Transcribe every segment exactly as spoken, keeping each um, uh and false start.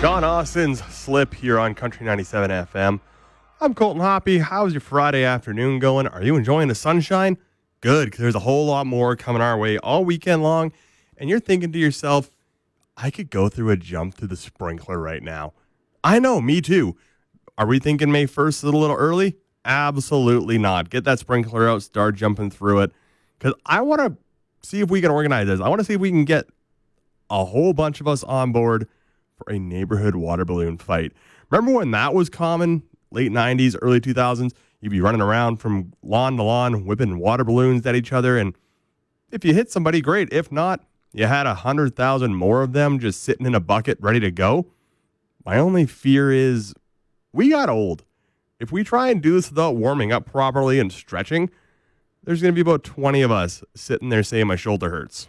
John Austin's Slip here on Country ninety-seven F M. I'm Colton Hoppy. How's your Friday afternoon going? Are you enjoying the sunshine? Good, because there's a whole lot more coming our way all weekend long. And you're thinking to yourself, I could go through a jump through the sprinkler right now. I know, me too. Are we thinking May first is a little early? Absolutely not. Get that sprinkler out, start jumping through it. Because I want to see if we can organize this. I want to see if we can get a whole bunch of us on board for a neighborhood water balloon fight. Remember when that was common? Late nineties, early two thousands? You'd be running around from lawn to lawn, whipping water balloons at each other. And if you hit somebody, great. If not, you had a hundred thousand more of them just sitting in a bucket ready to go. My only fear is we got old. If we try and do this without warming up properly and stretching, there's going to be about twenty of us sitting there saying my shoulder hurts.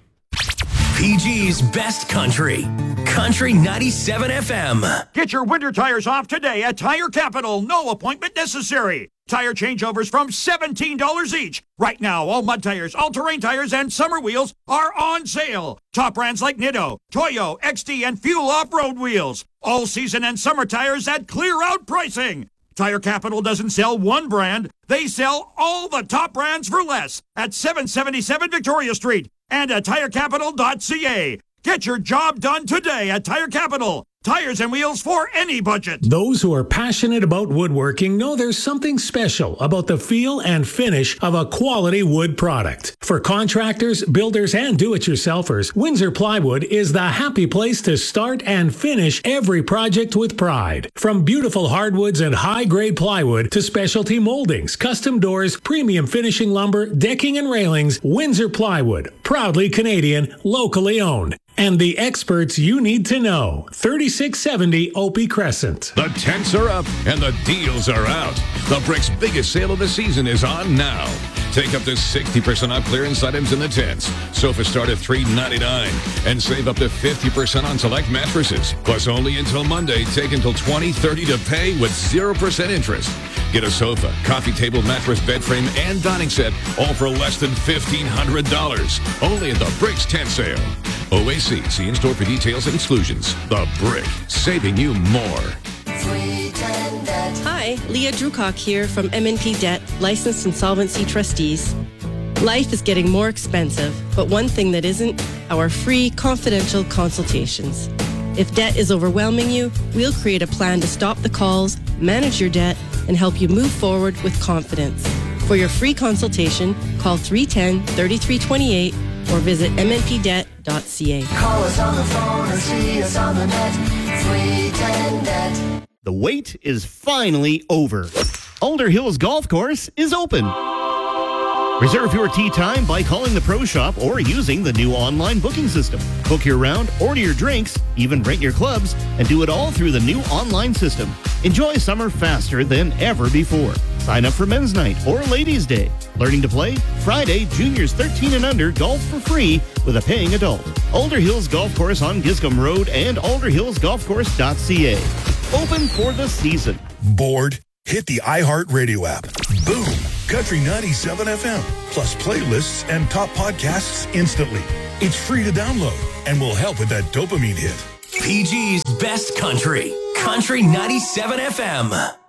P G's Best Country. Country ninety-seven F M. Get your winter tires off today at Tire Capital. No appointment necessary. Tire changeovers from seventeen dollars each. Right now, all mud tires, all-terrain tires, and summer wheels are on sale. Top brands like Nitto, Toyo, X D, and Fuel Off-Road wheels. All season and summer tires at clear-out pricing. Tire Capital doesn't sell one brand. They sell all the top brands for less at seven seventy-seven Victoria Street and at tire capital dot c a. Get your job done today at Tire Capital. Tires and wheels for any budget. Those who are passionate about woodworking know there's something special about the feel and finish of a quality wood product. For contractors, builders, and do-it-yourselfers, Windsor Plywood is the happy place to start and finish every project with pride. From beautiful hardwoods and high-grade plywood to specialty moldings, custom doors, premium finishing lumber, decking, and railings, Windsor Plywood, proudly Canadian, locally owned. And the experts you need to know. thirty-six seventy Opie Crescent. The tents are up and the deals are out. The Brick's biggest sale of the season is on now. Take up to sixty percent off clearance items in the tents. Sofas start at three ninety-nine and save up to fifty percent on select mattresses. Plus, only until Monday, take until twenty thirty to pay with zero percent interest. Get a sofa, coffee table, mattress, bed frame, and dining set, all for less than fifteen hundred dollars. Only at the Brick's tent sale. O A C, see in store for details and exclusions. The Brick, saving you more. Hi, Leah Drucock here from M and P Debt, licensed insolvency trustees. Life is getting more expensive, but one thing that isn't, our free confidential consultations. If debt is overwhelming you, we'll create a plan to stop the calls, manage your debt, and help you move forward with confidence. For your free consultation, call three one zero, three three two eight or visit m n p debt dot c a. Call us on the phone or see us on the net. three ten debt. The wait is finally over. Alder Hills Golf Course is open. Reserve your tee time by calling the Pro Shop or using the new online booking system. Book your round, order your drinks, even rent your clubs, and do it all through the new online system. Enjoy summer faster than ever before. Sign up for Men's Night or Ladies' Day. Learning to play? Friday, juniors thirteen and under golf for free with a paying adult. Alder Hills Golf Course on Giscombe Road and alder hills golf course dot c a. Open for the season. Bored? Hit the iHeartRadio app. Boom! Country ninety-seven F M. Plus playlists and top podcasts instantly. It's free to download and will help with that dopamine hit. P G's Best Country. Country ninety-seven F M.